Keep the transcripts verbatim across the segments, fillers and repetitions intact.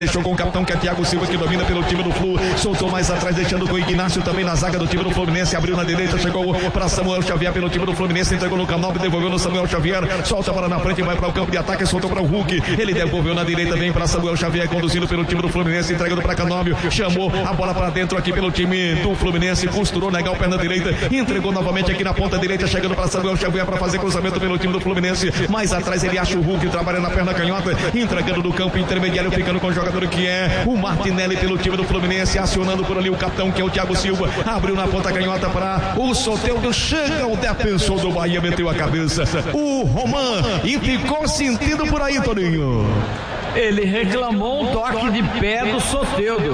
Deixou com o capitão que é Thiago Silva, que domina pelo time do Flu, soltou mais atrás, deixando com o Ignacio também na zaga do time do Fluminense, abriu na direita, chegou para Samuel Xavier pelo time do Fluminense, entregou no Canóbio, devolveu no Samuel Xavier, solta a bola na frente, vai para o campo de ataque, soltou para o Hulk, ele devolveu na direita, vem para Samuel Xavier, conduzindo pelo time do Fluminense, entregando para Canóbio, chamou a bola para dentro aqui pelo time do Fluminense, costurou, legal, perna direita, entregou novamente aqui na ponta direita, chegando para Samuel Xavier para fazer cruzamento pelo time do Fluminense, mais atrás ele acha o Hulk, trabalha na perna canhota, entregando no campo intermediário, ficando com o jogador que é o Martinelli pelo time do Fluminense, acionando por ali o capitão que é o Thiago Silva, abriu na ponta canhota para o Soteldo, chega o defensor do Bahia, meteu a cabeça, o Roman, e ficou sentindo por aí, Toninho. Ele reclamou um toque de pé do Soteldo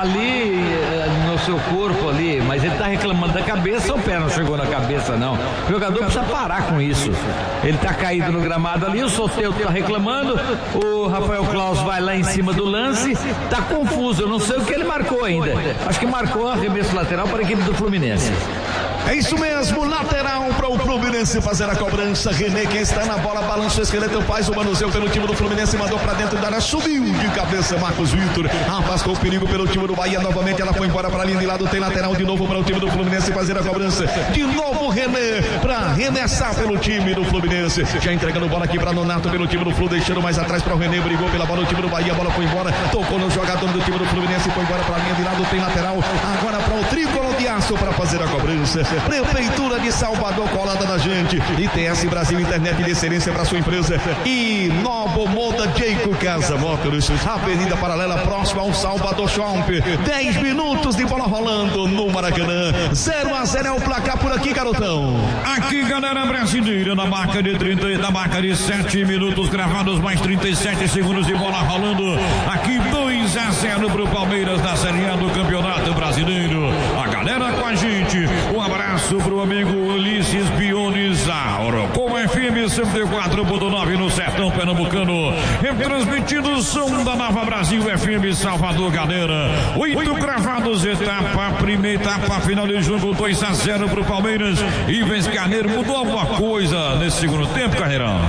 ali no seu corpo ali, mas ele está reclamando da cabeça, o pé não chegou na cabeça não. O jogador precisa parar com isso. Ele está caído no gramado ali, o Soteldo está reclamando, o Rafael Claus vai lá em cima do lance, está confuso, eu não sei o que ele marcou ainda. Acho que marcou arremesso lateral para a equipe do Fluminense. É isso mesmo, lateral para o Fluminense fazer a cobrança. René, quem está na bola, balança o esqueleto, faz o manuseio pelo time do Fluminense, mandou para dentro da área, subiu de cabeça Marcos Vitor, afastou o perigo pelo time do Bahia, novamente ela foi embora para a linha de lado, tem lateral de novo para o time do Fluminense fazer a cobrança, de novo René, para arremessar pelo time do Fluminense, já entregando bola aqui para Nonato pelo time do Flu, deixando mais atrás para o René, brigou pela bola, o time do Bahia, a bola foi embora, tocou no jogador do time do Fluminense, foi embora para a linha de lado, tem lateral, agora para o tricolor de aço para fazer a cobrança. Prefeitura de Salvador colada na gente, I T S Brasil, internet de excelência para sua empresa, e Novo Moda Jeico Casa Motors, Avenida Paralela, próxima ao Salvador Shopping, dez minutos de bola rolando no Maracanã, zero a zero é o placar por aqui, garotão. Aqui, galera brasileira, na marca de trinta, na marca de sete minutos gravados, mais trinta e sete segundos de bola rolando, aqui dois a zero pro Palmeiras na Série A do Campeonato Brasileiro. A galera com a gente, um abraço pro amigo Ulisses Bionizauro, com a F M cento e quatro ponto nove no Sertão Pernambucano, retransmitindo o som da Nova Brasil F M Salvador, galera. Oito cravados, etapa, primeira etapa, final de jogo, dois a zero pro Palmeiras. Ives Carneiro, mudou alguma coisa nesse segundo tempo, Carreirão?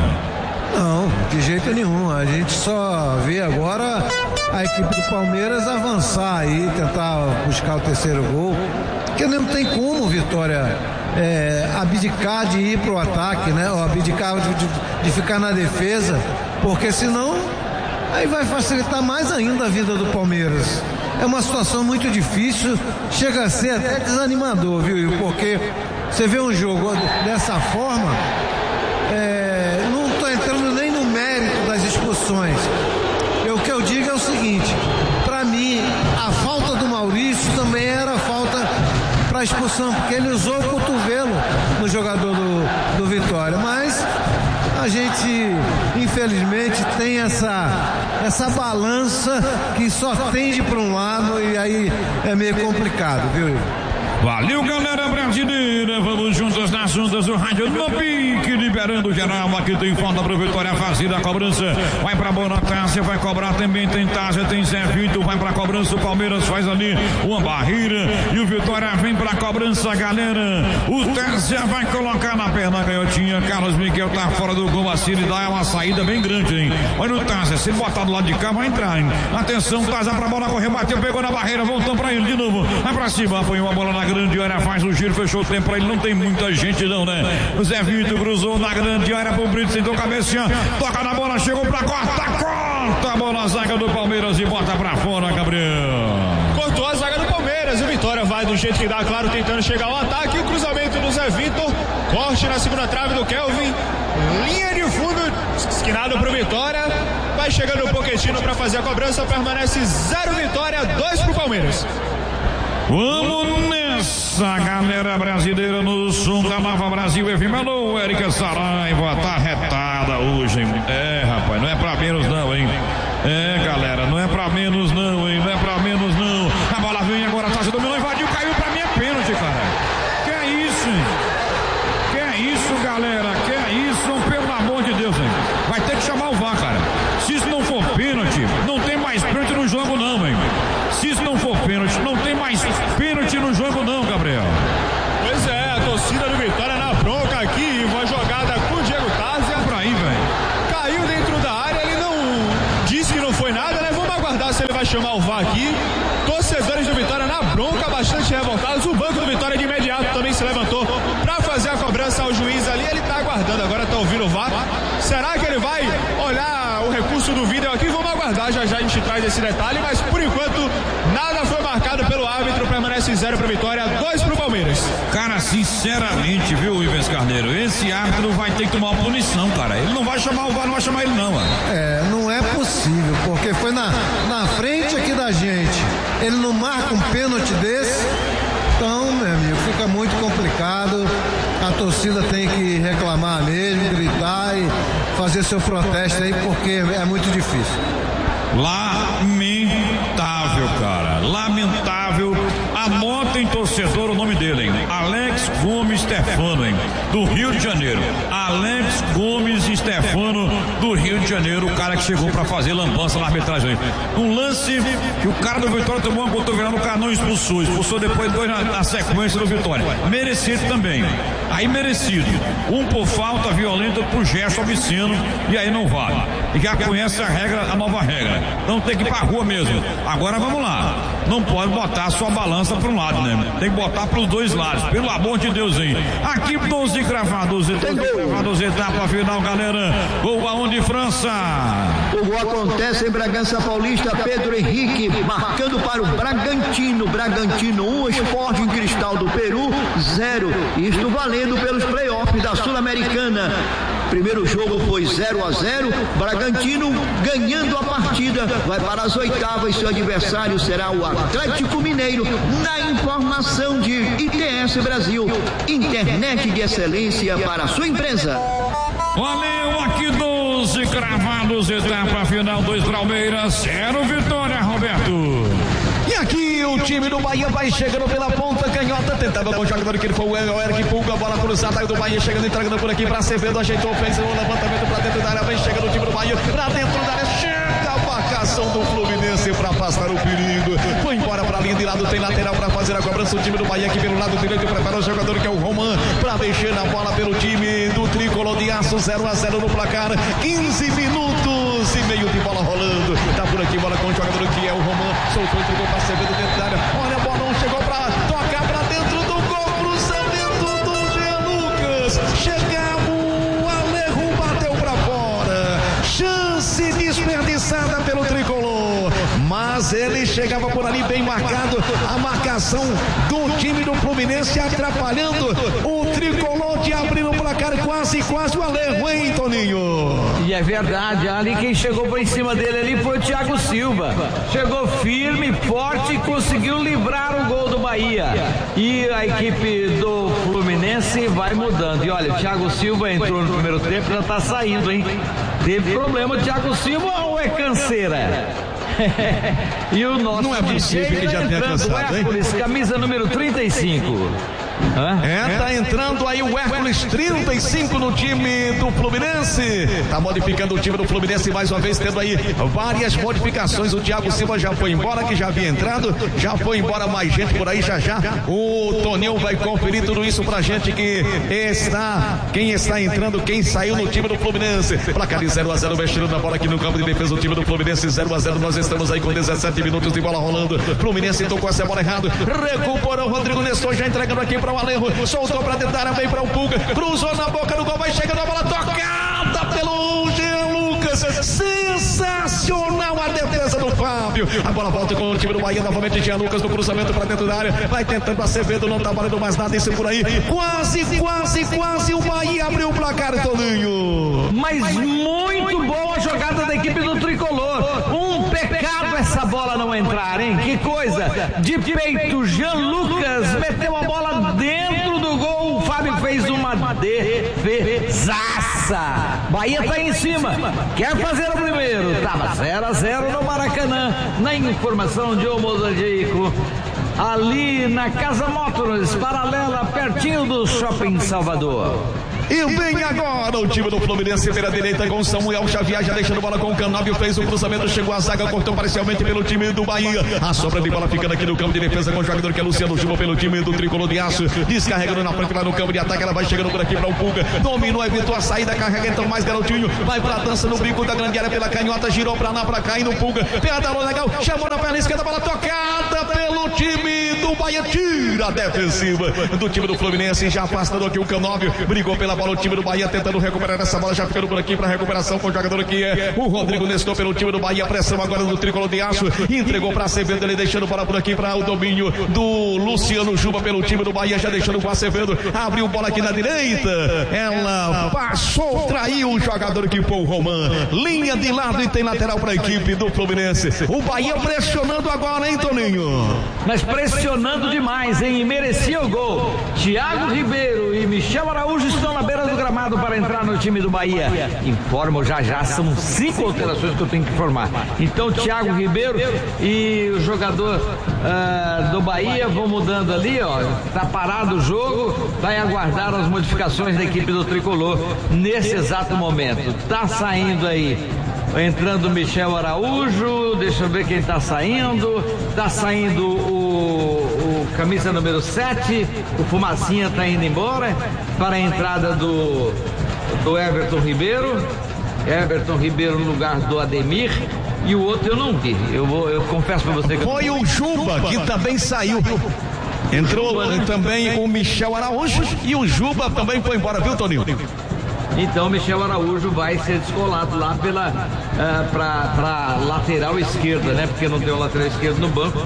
Não, de jeito nenhum. A gente só vê agora a equipe do Palmeiras avançar aí, tentar buscar o terceiro gol. Porque não tem como, Vitória, é, abdicar de ir pro ataque, né? Ou abdicar de, de, de ficar na defesa, porque senão aí vai facilitar mais ainda a vida do Palmeiras. É uma situação muito difícil, chega a ser até desanimador, viu? Porque você vê um jogo dessa forma, é, não estou entrando nem no mérito das expulsões. Eu, o que eu digo é o seguinte, para mim, a falta do Maurício também era falta para expulsão, porque ele usou o cotovelo no jogador do, do Vitória, mas a gente infelizmente tem essa essa balança que só tende para um lado e aí é meio complicado, viu? Valeu, galera brasileira, vamos juntos nas ondas do rádio no pique, liberando geral, aqui tem falta pro Vitória fazer a cobrança, vai pra Bonacácia, vai cobrar também, tem Tásia, tem Zé Vitor, vai pra cobrança, o Palmeiras faz ali uma barreira, e o Vitória vem pra cobrança, galera, o Tásia vai colocar na perna canhotinha, Carlos Miguel tá fora do gol, assim ele dá uma saída bem grande, hein, olha o Tásia, se ele botar do lado de cá vai entrar, hein, atenção, Tásia pra bola, correu, bateu, pegou na barreira, voltou pra ele de novo, vai pra cima, foi uma bola na grande área, faz o giro, fechou o tempo pra ele, não tem muita gente não, né? O Zé Vitor cruzou na grande área pro Brito, sentou cabecinha, toca na bola, chegou pra corta, corta a bola, a zaga do Palmeiras e bota pra fora, Gabriel. Cortou a zaga do Palmeiras, o Vitória vai do jeito que dá, claro, tentando chegar ao ataque, o cruzamento do Zé Vitor, corte na segunda trave do Kelvin, linha de fundo, esquinado pro Vitória, vai chegando o Pochettino pra fazer a cobrança, permanece zero Vitória, dois pro Palmeiras. Vamos nessa, galera brasileira, no som da Nova Brasil F M. Alô, Érica Saraiva, tá retada hoje, hein? É, rapaz, não é pra menos não, hein? É, galera, não é pra menos não, hein? Não é pra menos não. A bola vem agora, a Tásia dominou, invadiu, caiu, pra mim é pênalti, cara. Que é isso, hein? Que é isso, galera? Que é isso, pelo amor de Deus, hein? Vai ter que chamar o V A R, cara. Se isso não for pênalti, não tem mais pênalti no jogo não, hein? Se isso não for pênalti, não tem mais pênalti no jogo não, Gabriel. Pois é, a torcida do Vitória na bronca aqui, uma jogada com o Diego Tásia. Por aí, velho. Caiu dentro da área, ele não disse que não foi nada, né? Vamos aguardar se ele ele vai chamar o V A R aqui. Torcedores do Vitória na bronca, bastante revoltados. O banco do Vitória de imediato também se levantou para fazer a cobrança ao juiz ali. Ele tá aguardando, agora tá ouvindo o V A R. Será que ele vai olhar o recurso do vídeo aqui? Vamos aguardar, já já a gente traz esse detalhe, mas por enquanto nada foi marcado pelo árbitro, permanece zero para Vitória, dois pro Palmeiras. Cara, sinceramente, viu, Ivens Carneiro, esse árbitro vai ter que tomar uma punição, cara. Ele não vai chamar o V A R, não vai chamar ele não, mano. É, não é possível, porque foi na, na frente aqui da gente. Ele não marca um pênalti desse. Então, meu amigo, fica muito complicado. A torcida tem que reclamar mesmo, gritar e fazer seu protesto aí, porque é muito difícil. Lamentável, cara. Lamentável. Anotem, torcedor, o nome dele, hein? Alex Gomes Stefano, hein? Do Rio de Janeiro. Alex Gomes Stefano, do Rio de Janeiro. O cara que chegou pra fazer lambança na arbitragem. Um lance que o cara do Vitória tomou uma cotovelada, o cara não expulsou. Expulsou depois dois na, na sequência do Vitória. Merecido também. Aí merecido. Um por falta violenta, por gesto obsceno. E aí não vale. E já conhece a regra, a nova regra. Então tem que ir pra rua mesmo. Agora vamos lá. Não pode botar a sua balança para um lado, né? Tem que botar para os dois lados. Pelo amor de Deus, hein? Aqui doze cravados, doze cravados, etapa final, galera. Gol aonde, França? O gol acontece em Bragança Paulista. Pedro Henrique marcando para o Bragantino. Bragantino um, Sporting Cristal do Peru zero. Isto valendo pelos playoffs da Sul-Americana. Primeiro jogo foi zero a zero. Bragantino ganhando a partida. Vai para as oitavas. Seu adversário será o Atlético Mineiro. Na informação de I T S Brasil, internet de excelência para a sua empresa. Valeu, aqui doze cravados, etapa final, dois Palmeiras, zero Vitória, Roberto. E aqui o time do Bahia vai chegando pela ponta canhota, tentava com o jogador que ele foi o Eric Pulga, a bola cruzada aí do Bahia chegando, entregando por aqui para Acevedo, ajeitou, fez o levantamento para dentro da área, vem chegando o time do Bahia para dentro da área, chega a marcação do Fluminense para afastar o perigo, foi embora para a linha de lado, tem lateral para fazer a cobrança, o time do Bahia aqui pelo lado direito, prepara o jogador que é o Roman, para mexer na bola pelo time do Tricolor de Aço, zero a zero no placar, quinze minutos e meio de bola rolando, tá por aqui, bola com o jogador que é o Roman, soltou, entregou para Acevedo dentro da área, olha a bola, não chegou para tocar para dentro do gol, cruzamento do Jean Lucas, chegava o Alejo, bateu para fora, chance desperdiçada pelo Tricolor, mas ele chegava por ali bem marcado, a marcação do time do Fluminense atrapalhando o Tricolor de abrir o placar, quase, quase o Alejo, hein, Toninho? E é verdade, ali quem chegou por em cima dele ali foi o Thiago Silva, chegou firme, forte e conseguiu livrar o gol do Bahia, e a equipe do Fluminense vai mudando, e olha, o Thiago Silva entrou no primeiro tempo, já tá saindo, hein, teve problema o Thiago Silva ou é canseira? E o nosso não é possível que já tenha cansado, hein? Hércules, camisa número trinta e cinco. Hã? É, tá entrando aí o Hércules, trinta e cinco no time do Fluminense. Tá modificando o time do Fluminense mais uma vez, tendo aí várias modificações. O Thiago Silva já foi embora, que já havia entrado, já foi embora mais gente por aí, já já. O Toninho vai conferir tudo isso pra gente que está, quem está entrando, quem saiu no time do Fluminense. Placar de zero a zero, mexendo na bola aqui no campo de defesa, o time do Fluminense, zero a zero. Nós estamos aí com dezessete minutos de bola rolando. Fluminense tocou essa bola errado, recuperou o Rodrigo Nestor, já entregando aqui para o Alejo, soltou para dentro da área, vem para o Pulga, cruzou na boca do gol, vai chegando a bola tocada pelo Jean Lucas, sensacional a defesa do Fábio, a bola volta com o time do Bahia, novamente Jean Lucas no cruzamento para dentro da área, vai tentando Acevedo, não tá valendo mais nada, isso por aí, quase, quase, quase o Bahia abriu o placar, Toninho. Mas muito boa a jogada da equipe do Tricolor, um pecado essa bola não entrar, hein, que coisa, de peito, Jean Lucas meteu a bola dentro do gol, o Fábio fez uma defesaça, Bahia tá em cima, quer fazer o primeiro, tava zero a zero no Maracanã, na informação de Omozadico, ali na Casa Motors, paralela, pertinho do Shopping Salvador. E vem agora o time do Fluminense pela direita com Samuel Xavier, já deixando bola com o Canóbio, fez o cruzamento, chegou a zaga, cortou parcialmente pelo time do Bahia. A sobra de bola ficando aqui no campo de defesa com o jogador que é Luciano Juba pelo time do Tricolor de Aço. Descarregando na frente lá no campo de ataque, ela vai chegando por aqui para o Pulga. Dominou, evitou a saída, carrega então mais garotinho. Vai pra dança no brinco da grande área pela canhota, girou pra lá, pra cá e no Pulga. Pedalou legal, chamou na perna esquerda, bola tocada pelo time do Bahia. Tira a defensiva do time do Fluminense, já afastando aqui o Canóbio. Brigou pela bola o time do Bahia, tentando recuperar essa bola, já ficando por aqui para recuperação com o jogador que é o Rodrigo Nestor pelo time do Bahia. Pressão agora do Tricolor de Aço, entregou para Acevedo, ele deixando bola por aqui para o domínio do Luciano Juba pelo time do Bahia, já deixando com o Acevedo, abriu bola aqui na direita, ela passou, traiu o jogador que foi o Roman, linha de lado e tem lateral para a equipe do Fluminense. O Bahia pressionando agora, hein, Toninho? Mas pressionando demais, hein? Merecia o gol. Thiago Ribeiro e Michel Araújo estão na beira do gramado para entrar no time do Bahia. Informo já já, são cinco alterações que eu tenho que informar. Então Thiago Ribeiro e o jogador uh, do Bahia vão mudando ali, ó. Tá parado o jogo, vai aguardar as modificações da equipe do Tricolor nesse exato momento. Tá saindo aí, entrando o Michel Araújo, deixa eu ver quem tá saindo. Tá saindo o, o camisa número sete, o Fumacinha tá indo embora para a entrada do, do Everton Ribeiro. Everton Ribeiro no lugar do Ademir. E o outro eu não vi. Eu, vou, eu confesso pra você que foi eu... o Juba que também saiu. Entrou também o Michel Araújo e o Juba também foi embora, viu, Toninho? Então o Michel Araújo vai ser descolado lá pela uh, pra, pra lateral esquerda, né? Porque não tem o lateral esquerdo no banco.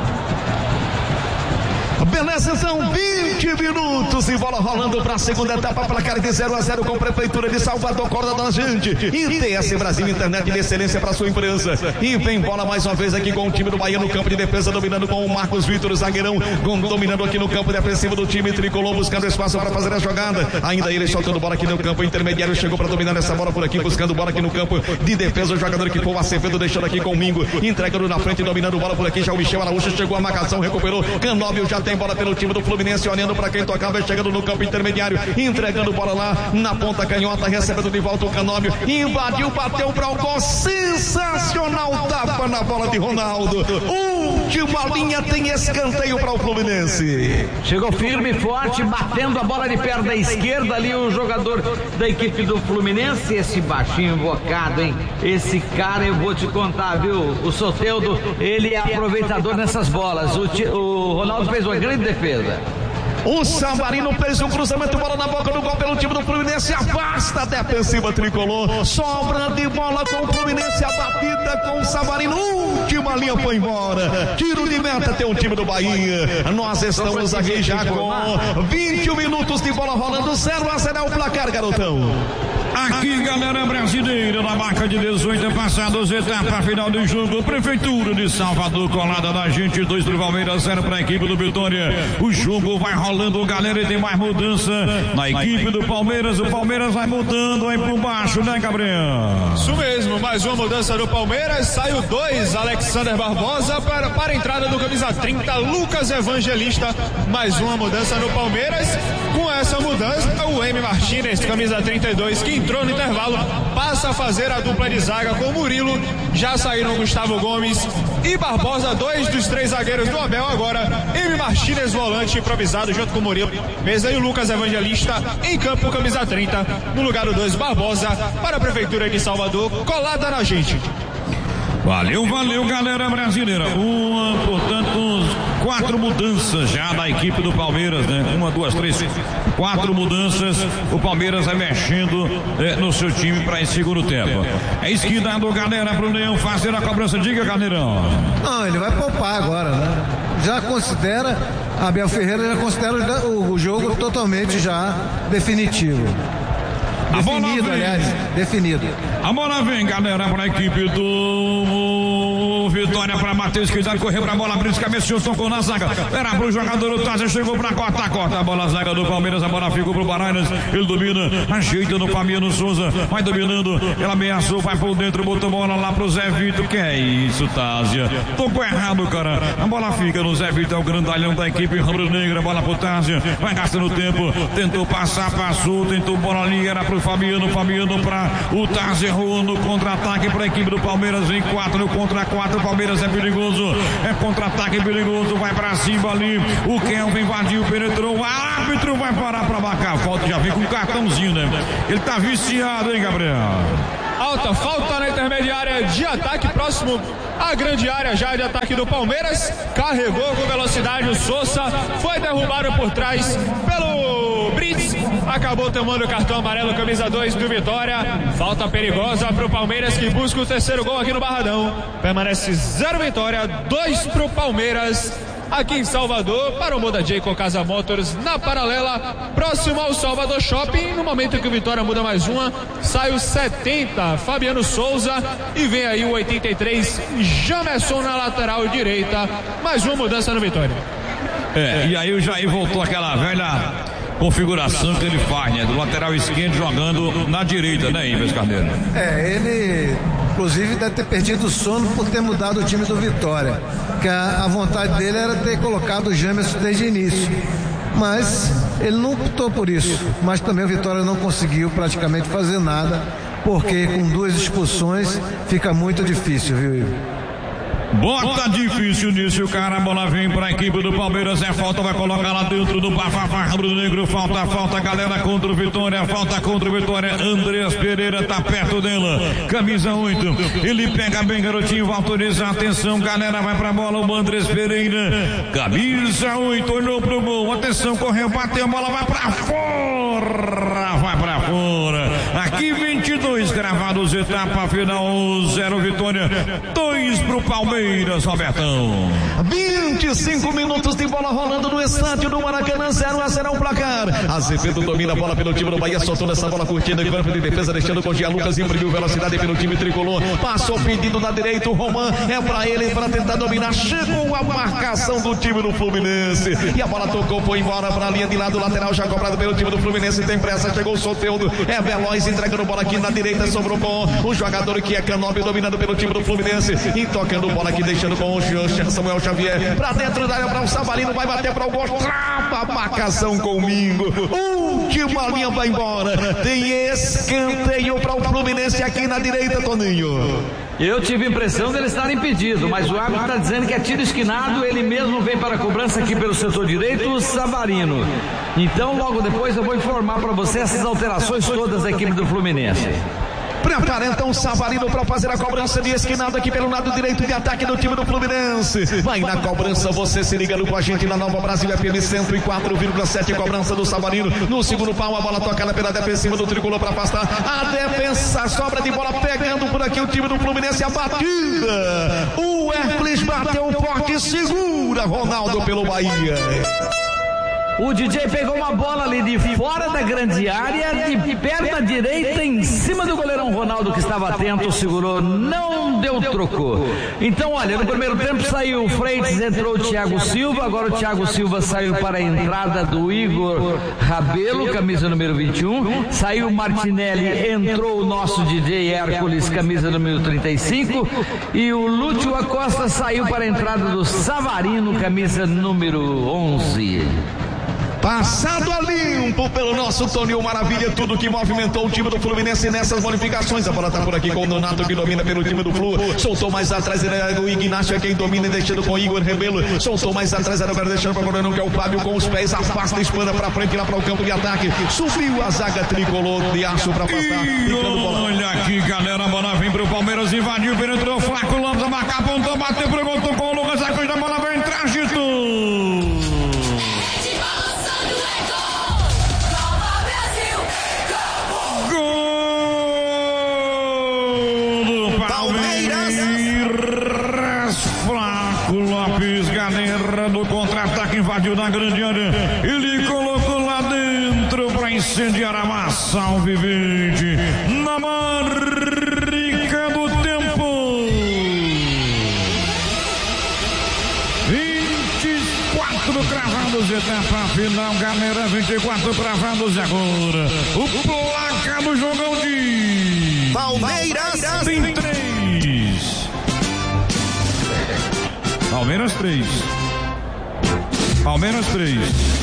Beleza, são vinte minutos e bola rolando para a segunda etapa, placar de zero a zero com a Prefeitura de Salvador, corda da gente. E T S Brasil, internet de excelência para sua empresa. E vem bola mais uma vez aqui com o time do Bahia no campo de defesa, dominando com o Marcos Vitor, zagueirão, dominando aqui no campo defensivo do time Tricolor, buscando espaço para fazer a jogada. Ainda ele soltando bola aqui no campo intermediário, chegou para dominar essa bola por aqui, buscando bola aqui no campo de defesa, o jogador que foi o Acevedo, deixando aqui com o Mingo, entregando na frente, dominando bola por aqui, já o Michel Araújo chegou a marcação, recuperou, Canóbio já tem bola pelo time do Fluminense, olhando para quem tocava, chegando no campo intermediário, entregando bola lá na ponta canhota, recebendo de volta o Canóbio, invadiu, bateu para o gol, sensacional, tapa na bola de Ronaldo, última linha, tem escanteio para o Fluminense. Chegou firme e forte, batendo a bola de perna esquerda ali o jogador da equipe do Fluminense, esse baixinho invocado, hein? Esse cara eu vou te contar, viu? O Soteldo, ele é aproveitador nessas bolas. O, o Ronaldo fez uma grande defesa. O Savarino fez um cruzamento, bola na boca do gol pelo time do Fluminense, afasta a defensiva Tricolor, sobra de bola com o Fluminense, a batida com o Savarino, última linha foi embora, tiro de meta tem o time do Bahia. Nós estamos aqui já com vinte minutos de bola rolando, zero a zero é o placar, garotão. Aqui, galera brasileira, na marca de dezoito passados, etapa final do jogo, Prefeitura de Salvador, colada da gente, dois pro Palmeiras, zero para a equipe do Vitória. O jogo vai rolando, galera, e tem mais mudança na equipe do Palmeiras. O Palmeiras vai mudando aí por baixo, né, Gabriel? Isso mesmo, mais uma mudança do Palmeiras, sai o dois, Alexander Barbosa, para, para a entrada do camisa trinta, Lucas Evangelista. Mais uma mudança no Palmeiras. Com essa mudança, o M. Martínez, camisa trinta e dois, que entrou no intervalo, passa a fazer a dupla de zaga com o Murilo. Já saíram Gustavo Gomes e Barbosa, dois dos três zagueiros do Abel. Agora M. Martínez, volante improvisado junto com o Murilo. Mesa e o Lucas Evangelista em campo, camisa trinta, no lugar do dois, Barbosa, para a Prefeitura de Salvador, colada na gente. Valeu, valeu, galera brasileira. Uma, portanto, quatro mudanças já da equipe do Palmeiras, né? Uma, duas, três, quatro mudanças. O Palmeiras vai mexendo é, no seu time para esse segundo tempo. É isso que dá do galera pro Leão fazer a cobrança. Diga, Carneirão. Não, ele vai poupar agora, né? Já considera, Abel Ferreira já considera o, o jogo totalmente já definitivo. Definido, aliás, definido. A bola vem, galera, para a equipe do o Vitória pra Matheus, esquerda, correu pra bola, abriu de cabeça, tocou na zaga. Era pro jogador, o Taza chegou pra cortar, corta a bola, a zaga do Palmeiras, a bola ficou pro Baralhas, ele domina, ajeita no Fabiano Souza, vai dominando, ela ameaçou, vai por dentro, botou bola lá pro Zé Vitor, que é isso, Tázia? Tocou errado, cara. A bola fica no Zé Vitor, é o grandalhão da equipe rubro-negra, bola pro Tázia, vai gastando tempo, tentou passar, passou, tentou bola ali, era pro Fabiano, Fabiano pra o Tázia, errou no contra-ataque pra equipe do Palmeiras, em quatro contra quatro, o Palmeiras é perigoso, é contra-ataque perigoso, vai pra cima ali, o Kelvin invadiu, penetrou, o árbitro vai parar pra marcar falta, já vem com um cartãozinho, né? Ele tá viciado, hein, Gabriel? Alta falta na intermediária de ataque, próximo à grande área já de ataque do Palmeiras, carregou com velocidade o Souza, foi derrubado por trás pelo Brits, acabou tomando o cartão amarelo, camisa dois do Vitória, falta perigosa pro Palmeiras que busca o terceiro gol aqui no Barradão, permanece zero Vitória, dois pro Palmeiras. Aqui em Salvador, para o Muda Jayco Casa Motors, na paralela, próximo ao Salvador Shopping. No momento que o Vitória muda mais uma, sai o setenta, Fabiano Souza, e vem aí o oitenta e três, Jamerson na lateral direita. Mais uma mudança no Vitória. É, e aí o Jair voltou àquela velha configuração que ele faz, né? Do lateral esquerdo jogando na direita, né, Ives Carneiro? É, ele inclusive deve ter perdido o sono por ter mudado o time do Vitória, que a, a vontade dele era ter colocado o Jamerson desde o início, mas ele não optou por isso, mas também o Vitória não conseguiu praticamente fazer nada, porque com duas expulsões fica muito difícil, viu, Ivo? Bota difícil nisso, cara. A bola vem para a equipe do Palmeiras. É falta, vai colocar lá dentro do Bafafá rubro-negro. Falta, falta, galera contra o Vitória. Falta contra o Vitória. Andreas Pereira tá perto dela. Camisa oito. Ele pega bem, garotinho. Vai autorizar. Atenção, galera. Vai pra bola o Andreas Pereira. Camisa oito. Olhou pro gol. Atenção, correu, bateu. A bola vai pra fora. Vai pra fora. Aqui vinte e dois gravados. Etapa final. Zero Vitória. Dois pro Palmeiras. Robertão. vinte e cinco minutos de bola rolando no estádio do Maracanã, zero a zero o placar. Azevedo domina a bola pelo time do Bahia, soltou essa bola curtida em campo de defesa, deixando com o Gia Lucas, imprimiu velocidade pelo time tricolor, passou pedindo na direita, o Roman é pra ele, para tentar dominar, chegou a marcação do time do Fluminense, e a bola tocou, foi embora pra linha de lado, lateral já cobrado pelo time do Fluminense, tem pressa, chegou o Soteldo, é veloz, entregando bola aqui na direita, sobrou com o jogador que é Canóbio, dominando pelo time do Fluminense, e tocando bola aqui, deixando com o Samuel Xavier pra dentro da área, para o Savarino, vai bater para o gol, trava a marcação com o Mingo, última linha vai embora, tem escanteio para o Fluminense aqui na direita, Toninho. Eu tive a impressão dele estar impedido, mas o árbitro está dizendo que é tiro esquinado, ele mesmo vem para a cobrança aqui pelo setor direito, o Savarino. Então logo depois eu vou informar para você essas alterações todas da equipe do Fluminense. Prepara então o Savarino para fazer a cobrança de esquinado aqui pelo lado direito de ataque do time do Fluminense. Vai na cobrança, você se ligando com a gente na Nova Brasil F M cento e quatro vírgula sete, cobrança do Savarino. No segundo pau, a bola tocada pela defensiva do tricolor para afastar. A defesa, sobra de bola pegando por aqui o time do Fluminense. A batida. O Hércules bateu forte, segura Ronaldo pelo Bahia. O D J pegou uma bola ali de fora da grande área, de perna direita, em cima do goleirão Ronaldo, que estava atento, segurou, não deu, trocou. Então, olha, no primeiro tempo saiu o Freitas, entrou o Thiago Silva, agora o Thiago Silva saiu para a entrada do Igor Rabelo, camisa número vinte e um, saiu o Martinelli, entrou o nosso D J Hércules, camisa número trinta e cinco, e o Lúcio Acosta saiu para a entrada do Savarino, camisa número onze. Passado a limpo pelo nosso Toninho Maravilha, tudo que movimentou o time do Fluminense nessas bonificações. A bola tá por aqui com o Donato, que domina pelo time do Flu. Soltou mais atrás, o Ignacio é quem domina, deixando com o Igor Rebelo. Soltou mais atrás, era deixando para o goleirão, que é o Fábio, com os pés, afasta, espana para frente, lá para o campo de ataque. Subiu a zaga tricolor de aço para afastar. Olha aqui, galera, a bola vem pro Palmeiras, invadiu, penetrou, Flaco Lopes, a marcar, apontou, bateu, pregou, tocou o Lucas, a coisa da bola vai entrar, agitou. No contra-ataque, invadiu na grande área, ele colocou lá dentro para incendiar a massa alviverde na marca do tempo. quatro cravados, etapa final, galera, vinte e quatro cravados agora. O placar do jogão de Palmeiras tem três. Palmeiras três. Palmeiras três.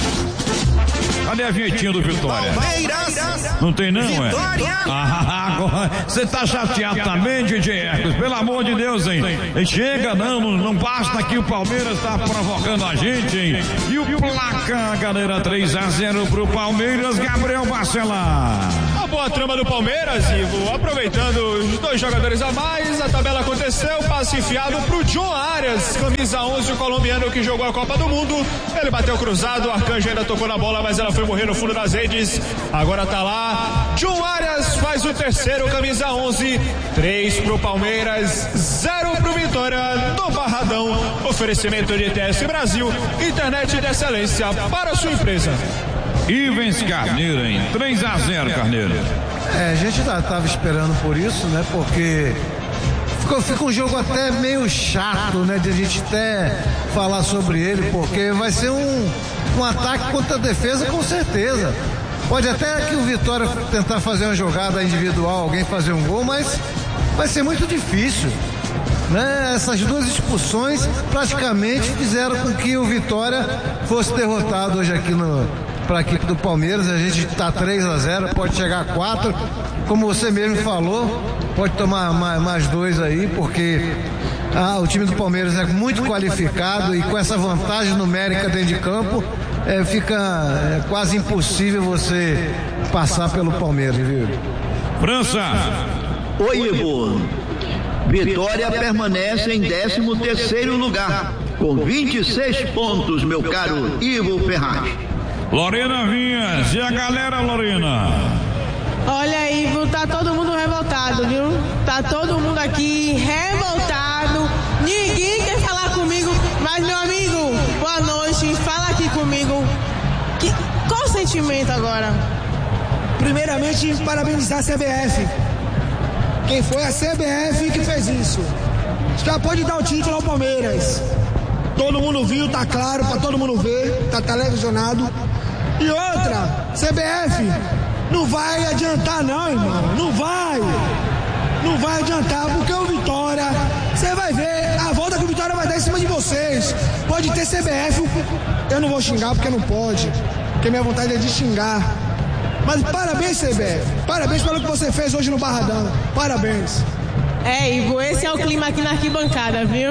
Cadê a vinhetinha do Vitória? Palmeiras. Não tem não, Vitória. é? Ah, agora você tá chateado também, D J Hercules? Pelo amor de Deus, hein? Chega, não, não, não basta que o Palmeiras tá provocando a gente, hein? E o placar, galera, três a zero pro Palmeiras, Gabriel Bacelar. A boa trama do Palmeiras, Ivo, aproveitando os dois jogadores a mais, a tabela aconteceu, passe enfiado pro John Arias, camisa onze, o colombiano que jogou a Copa do Mundo. Ele bateu cruzado, o Arcanjo ainda tocou na bola, mas ela foi morrer no fundo das redes. Agora tá lá, John Arias faz o terceiro, camisa onze, três pro Palmeiras, zero pro Vitória no Barradão. Oferecimento de T S Brasil, internet de excelência para a sua empresa. Ivens Carneiro, hein? três a zero, Carneiro. É, a gente já estava esperando por isso, né? Porque ficou, fica um jogo até meio chato, né? De a gente até falar sobre ele, porque vai ser um, um ataque contra a defesa com certeza. Pode até que o Vitória tentar fazer uma jogada individual, alguém fazer um gol, mas vai ser muito difícil. Né? Essas duas expulsões praticamente fizeram com que o Vitória fosse derrotado hoje aqui no... para a equipe do Palmeiras. A gente está três a zero, pode chegar a quatro, como você mesmo falou, pode tomar mais, mais dois aí, porque ah, o time do Palmeiras é muito qualificado e com essa vantagem numérica dentro de campo, é, fica é, quase impossível você passar pelo Palmeiras, viu? França. Oi, Ivo. Vitória permanece em décimo terceiro lugar, com vinte e seis pontos, meu caro Ivo Ferraz. Lorena Vinhas, e a galera, Lorena? Olha, Ivo, tá todo mundo revoltado, viu? Tá todo mundo aqui revoltado. Ninguém quer falar comigo, mas, meu amigo, boa noite, fala aqui comigo. Que, qual o sentimento agora? Primeiramente, parabenizar a C B F. Quem foi a C B F que fez isso? Já pode dar o título ao Palmeiras. Todo mundo viu, tá claro, pra todo mundo ver, tá televisionado. E outra, C B F, não vai adiantar não, irmão, não vai. Não vai adiantar, porque o Vitória, você vai ver, a volta que o Vitória vai dar em cima de vocês. Pode ter C B F, eu não vou xingar porque não pode, porque minha vontade é de xingar. Mas parabéns, C B F, parabéns pelo que você fez hoje no Barradão, parabéns. É, Ivo, esse é o clima aqui na arquibancada, viu?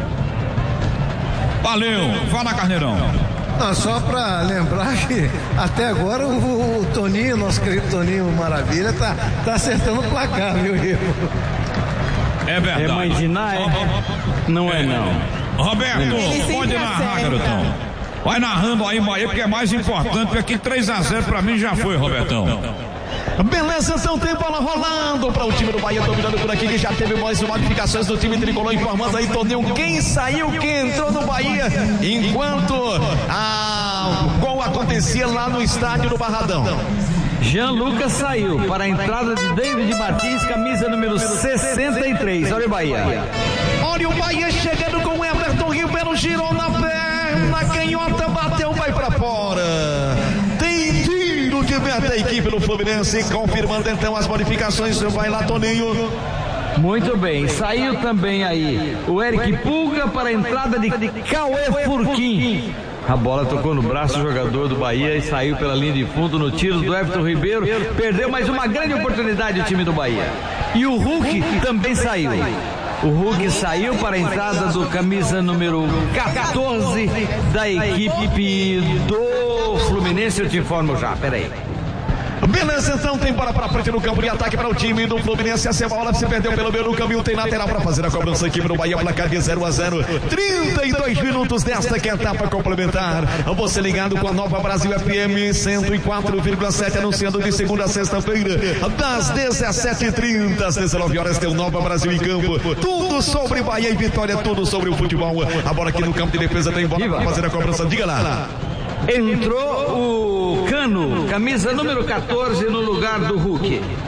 Valeu, fala, Carneirão. Não, só para lembrar que até agora o, o Toninho, nosso querido Toninho Maravilha, tá, tá acertando o placar, viu, Ivo? É verdade. É mãe de Ná, é? Não é, não. Roberto, pode narrar, acerta. garotão. Vai narrando aí, Bahia, porque é mais importante, porque aqui três a zero pra mim já foi, Robertão. Beleza, então tem bola rolando para o time do Bahia, dominando por aqui, que já teve mais modificações do time tricolor, informando aí, Toninho, quem saiu, quem entrou no Bahia, enquanto a gol acontecia lá no estádio do Barradão. Jean Lucas saiu para a entrada de David Martins, camisa número sessenta e três. Olha o Bahia. Olha o Bahia chegando com o Everton Ribeiro, girou na perna, canhota, bateu, vai para fora. Tem tiro de meta a equipe do Fluminense, confirmando então as modificações. Vai lá, Toninho. Muito bem, saiu também aí o Eric Pulga para a entrada de Cauê Furquim. A bola tocou no braço do jogador do Bahia e saiu pela linha de fundo no tiro do Everton Ribeiro. Perdeu mais uma grande oportunidade o time do Bahia. E o Hulk também saiu. O Hulk saiu para a entrada do camisa número quatorze da equipe do Fluminense. Eu te informo já, peraí. Beleza, então tem bola para frente no campo de ataque para o time do Fluminense. A bola se perdeu pelo meio do caminho, tem lateral para fazer a cobrança aqui no Bahia, placar de zero a zero. trinta e dois minutos desta que é a etapa complementar. Você ligado com a Nova Brasil F M cento e quatro vírgula sete, anunciando de segunda a sexta-feira, das dezessete e trinta às dezenove horas, tem o Nova Brasil em campo. Tudo sobre Bahia e Vitória, tudo sobre o futebol. A bola aqui no campo de defesa, tem bola para fazer a cobrança. Diga lá. Entrou o Cano, camisa número quatorze, no lugar do Hulk.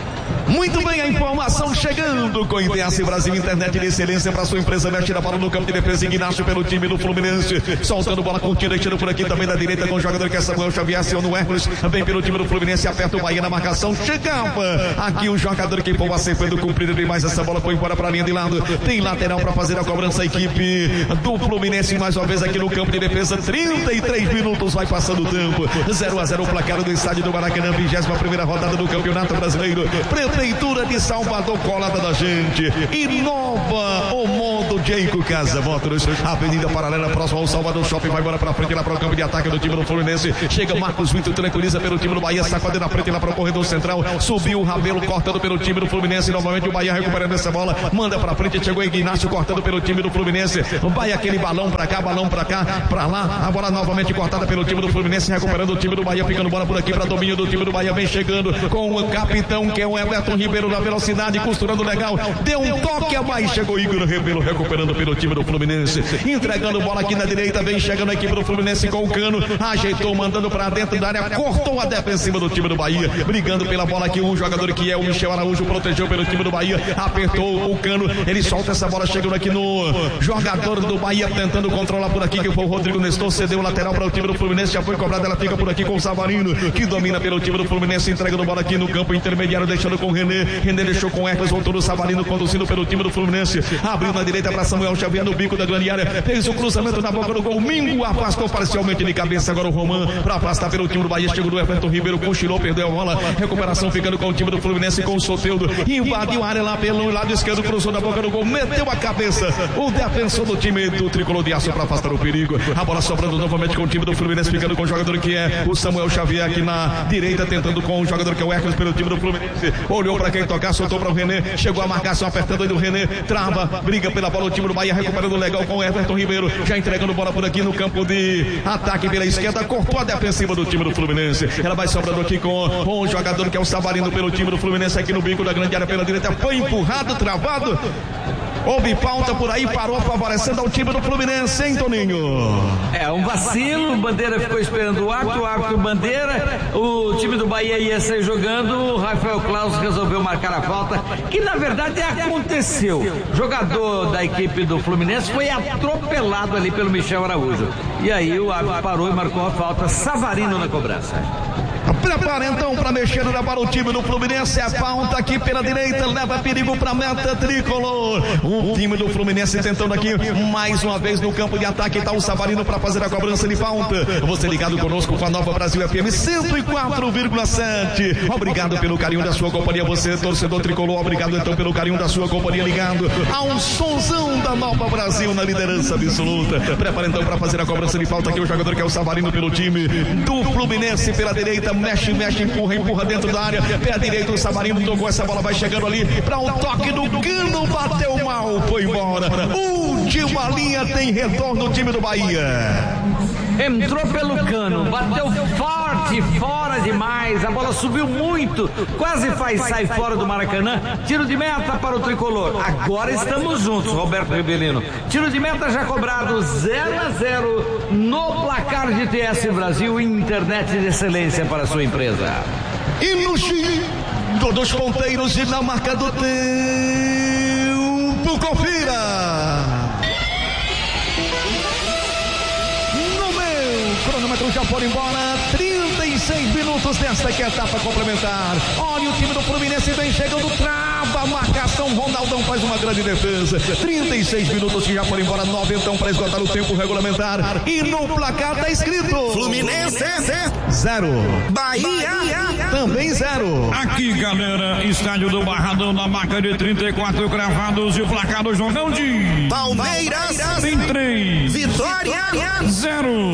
Muito bem, a informação chegando com I T S Brasil, internet de excelência para sua empresa. Mexe na bola no campo de defesa, Ignacio pelo time do Fluminense, soltando bola curtida, deixando por aqui também da direita com o jogador que é Samuel Xavier, aciona o Hércules, vem pelo time do Fluminense, aperta o Bahia na marcação, chegava aqui o jogador que empurra sempre do cumprido demais, essa bola foi embora para a linha de lado, tem lateral para fazer a cobrança, a equipe do Fluminense mais uma vez aqui no campo de defesa, trinta e três minutos, vai passando o tempo, zero a zero o placar do estádio do Maracanã, vigésima primeira rodada do Campeonato Brasileiro. Prefeitura de Salvador, colada da gente. Inova o mundo, Jeico Casa Motors, Avenida Paralela, próximo ao Salvador Shopping, vai embora pra frente lá para o campo de ataque do time do Fluminense. Chega Marcos Vitor, tranquiliza pelo time do Bahia, sacode na frente lá para o corredor central. Subiu o Rabelo, cortando pelo time do Fluminense. Novamente o Bahia recuperando essa bola, manda pra frente. Chegou Ignacio, cortando pelo time do Fluminense. Vai aquele balão pra cá, balão pra cá, pra lá. A bola novamente cortada pelo time do Fluminense, recuperando o time do Bahia, ficando bola por aqui para domínio do time do Bahia. Vem chegando com o capitão, que é o Everton Ribeiro, na velocidade, costurando legal, deu um toque a mais, chegou Igor Ribeiro recuperando pelo time do Fluminense, entregando bola aqui na direita, vem chegando a equipe do Fluminense com o Cano, ajeitou, mandando para dentro da área, cortou a defensiva do time do Bahia, brigando pela bola aqui, um jogador que é o Michel Araújo, protegeu pelo time do Bahia, apertou o Cano, ele solta essa bola, chegando aqui no jogador do Bahia, tentando controlar por aqui, que foi o Rodrigo Nestor, cedeu o lateral para o time do Fluminense, já foi cobrada, ela fica por aqui com o Savarino, que domina pelo time do Fluminense, entregando bola aqui no campo intermediário, deixando com o René, René deixou com o Hércules, voltou no Savarino, conduzindo pelo time do Fluminense, abriu na direita para Samuel Xavier no bico da grande área, fez o cruzamento na boca do gol, Mingo afastou parcialmente de cabeça, agora o Roman para afastar pelo time do Bahia, chegou do Everton Ribeiro, cochilou, perdeu a bola, recuperação ficando com o time do Fluminense, com o Soteldo, invadiu a área lá pelo lado esquerdo, cruzou na boca do gol, meteu a cabeça, o defensor do time do Tricolor de Aço para afastar o perigo, a bola sobrando novamente com o time do Fluminense, ficando com o jogador que é o Samuel Xavier aqui na direita, tentando com o jogador que é o Hércules pelo time do Fluminense, olhou para quem tocar, soltou para o René, chegou a marcação apertando aí do René, trava, briga pela bola, o time do Bahia recuperando legal com o Everton Ribeiro, já entregando bola por aqui no campo de ataque pela esquerda, cortou a defensiva do time do Fluminense, ela vai sobrando aqui com, com o jogador que é o Savarino pelo time do Fluminense aqui no bico da grande área pela direita, foi empurrado, travado, houve falta por aí, parou favorecendo ao time do Fluminense, hein, Toninho? É, um vacilo, o Bandeira ficou esperando o árbitro, o árbitro Bandeira, o time do Bahia ia sair jogando, o Rafael Claus resolveu marcar a falta, que na verdade aconteceu. O jogador da equipe do Fluminense foi atropelado ali pelo Michel Araújo. E aí o árbitro parou e marcou a falta, Savarino na cobrança. Prepara então para mexer para o time do Fluminense, a falta aqui pela direita, leva perigo para a meta tricolor, o time do Fluminense tentando aqui, mais uma vez no campo de ataque, está o Savarino para fazer a cobrança de falta, você ligado conosco com a Nova Brasil F M cento e quatro vírgula sete, obrigado pelo carinho da sua companhia, você torcedor tricolor, obrigado então pelo carinho da sua companhia, ligado ao sonzão da Nova Brasil na liderança absoluta, prepara então para fazer a cobrança de falta aqui, o jogador que é o Savarino pelo time do Fluminense pela direita, mexe, mexe, empurra, empurra dentro da área, pé direito, o Savarino tocou essa bola, vai chegando ali para o toque do Cano, bateu mal, foi embora, última linha, tem retorno do time do Bahia. Entrou pelo Cano, bateu forte, fora demais, a bola subiu muito, quase faz sair fora do Maracanã, tiro de meta para o tricolor, agora estamos juntos, Roberto Ribelino, tiro de meta já cobrado, zero a zero no placar de I T S Brasil, internet de excelência para a sua empresa. E no Chile, dos ponteiros e na marca do tempo, confira! O cronômetro já foi embora, trinta e seis minutos desta que é a etapa complementar. Olha o time do Fluminense vem chegando, trava a marcação, Ronaldão faz uma grande defesa, trinta e seis minutos que já foram embora, nove então para esgotar o tempo regulamentar, e no placar tá escrito Fluminense zero, Bahia também zero. Aqui galera, estádio do Barradão na marca de trinta e quatro cravados, e o placar do jogão de Palmeiras tem três, Vitória zero.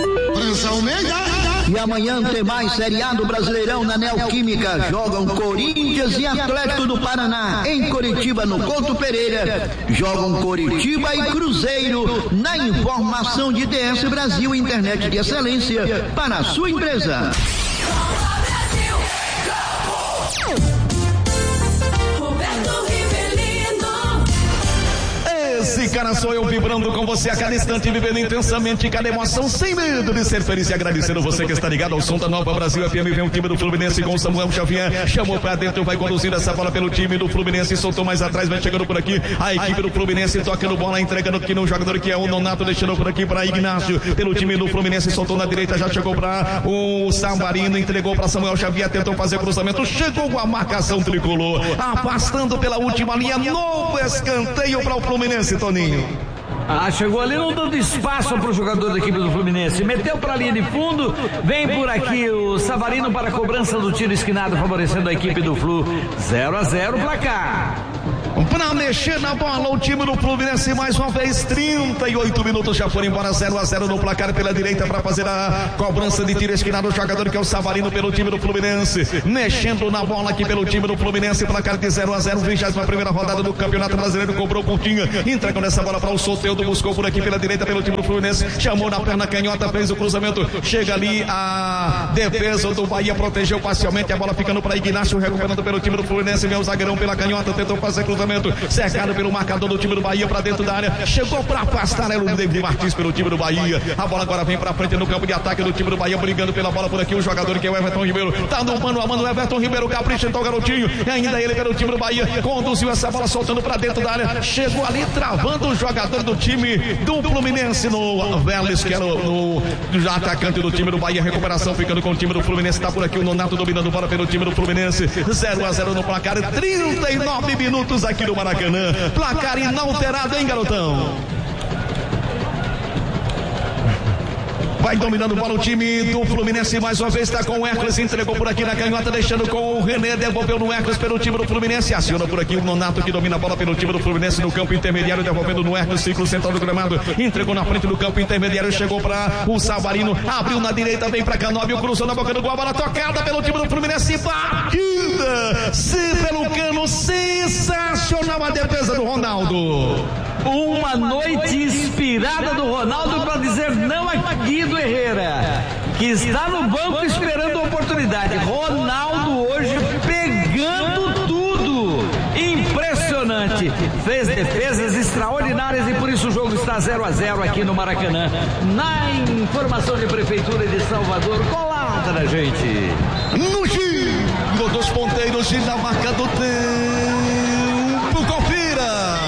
E amanhã tem mais seriado Brasileirão na Neoquímica. Jogam Corinthians e Atlético do Paraná. Em Coritiba, no Couto Pereira. Jogam Coritiba e Cruzeiro. Na informação de I T S Brasil, internet de excelência para a sua empresa. Esse cara sou eu vibrando com você a cada instante, vivendo intensamente cada emoção, sem medo de ser feliz e agradecendo você que está ligado ao som da Nova Brasil F M. Vem o time do Fluminense com o Samuel Xavier, chamou pra dentro, vai conduzindo essa bola pelo time do Fluminense, soltou mais atrás, vai chegando por aqui, a equipe do Fluminense tocando bola, entregando aqui no jogador que é o Nonato, deixando por aqui para Ignácio, pelo time do Fluminense, soltou na direita, já chegou para o Savarino, entregou para Samuel Xavier, tentou fazer cruzamento, chegou com a marcação tricolor, afastando pela última linha, novo escanteio para o Fluminense, Toninho. Ah, chegou ali não dando espaço para o jogador da equipe do Fluminense, meteu para a linha de fundo, vem por aqui o Savarino para a cobrança do tiro esquinado, favorecendo a equipe do Flu. Zero a zero placar. Para mexer na bola o time do Fluminense mais uma vez, trinta e oito minutos já foram embora, zero a zero no placar pela direita para fazer a cobrança de tiro esquinado, o jogador que é o Savarino pelo time do Fluminense, mexendo na bola aqui pelo time do Fluminense, placar de zero a zero, vigésima primeira rodada do Campeonato Brasileiro, cobrou Coutinho, entregando essa bola para o Soteldo, buscou por aqui pela direita pelo time do Fluminense, chamou na perna canhota, fez o cruzamento, chega ali a defesa do Bahia, protegeu parcialmente, a bola ficando para Ignácio, recuperando pelo time do Fluminense, vem o zagueirão pela canhota, tentou fazer cruzamento, cercado pelo marcador do time do Bahia para dentro da área, chegou para afastar, era o David Martins pelo time do Bahia, a bola agora vem para frente no campo de ataque do time do Bahia, brigando pela bola por aqui, o jogador que é o Everton Ribeiro, tá no mano a mano, o Everton Ribeiro capricha, então o garotinho, e ainda ele pelo time do Bahia, conduziu essa bola soltando para dentro da área, chegou ali travando o jogador do time do Fluminense no Vélez, que era o, o atacante do time do Bahia, recuperação ficando com o time do Fluminense, tá por aqui o Nonato dominando bola pelo time do Fluminense, zero a zero no placar, trinta e nove minutos aqui no Maracanã, placar inalterado, hein, garotão? Vai dominando bola o time do Fluminense mais uma vez, está com o Hércules, entregou por aqui na canhota, deixando com o René, devolveu no Hércules pelo time do Fluminense, aciona por aqui o Nonato que domina a bola pelo time do Fluminense no campo intermediário, devolvendo no Hércules, ciclo central do gramado, entregou na frente do campo intermediário, chegou para o Savarino, abriu na direita, vem para Canóbio, cruzou na boca do gol, a bola tocada pelo time do Fluminense, batida, se pelo cano, sensacional a defesa do Ronaldo. Uma noite inspirada do Ronaldo para dizer não a Guido Herrera, que está no banco esperando a oportunidade. Ronaldo hoje pegando tudo, impressionante, fez defesas extraordinárias e por isso o jogo está zero a zero aqui no Maracanã. Na informação de Prefeitura de Salvador, colada da gente. No giro dos ponteiros e na marca do tempo, confira.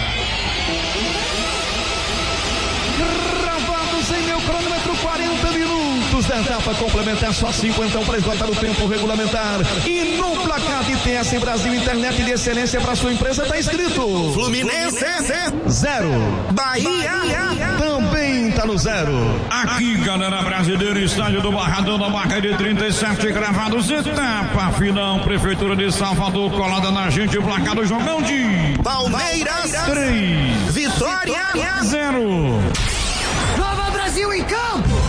Cronômetro, quarenta minutos da etapa complementar, só cinquenta para esgotar o tempo regulamentar. E no placar de T S Brasil, internet de excelência para sua empresa, está escrito Fluminense zero, Bahia também está no zero. Aqui, galera brasileira, estádio do Barradão, na marca de trinta e sete gravados, etapa final, Prefeitura de Salvador, colada na gente, o placar do jogão de Palmeiras três, Vitória zero. Nova Brasil em campo!